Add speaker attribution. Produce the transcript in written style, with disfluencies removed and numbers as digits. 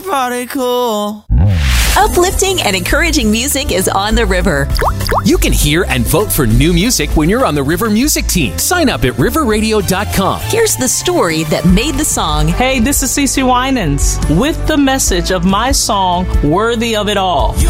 Speaker 1: party cool.
Speaker 2: Uplifting and encouraging music is on the river.
Speaker 3: You can hear and vote for new music when you're on the River Music Team. Sign up at riverradio.com.
Speaker 2: Here's the story that made the song.
Speaker 4: Hey, this is CeCe Winans with the message of my song, Worthy of It All.